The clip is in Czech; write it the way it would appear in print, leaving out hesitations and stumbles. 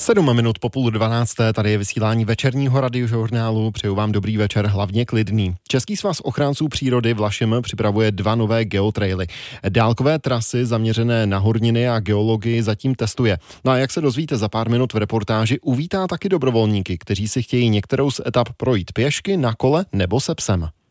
7 minut po 11:30, tady je vysílání večerního radiožurnálu. Přeju vám dobrý večer, hlavně klidný. Český svaz ochránců přírody VlaŠM připravuje 2 nové geotraily. Dálkové trasy zaměřené na horniny a geologii zatím testuje. No a jak se dozvíte za pár minut v reportáži, uvítá taky dobrovolníky, kteří si chtějí některou z etap projít pěšky, na kole nebo se psem.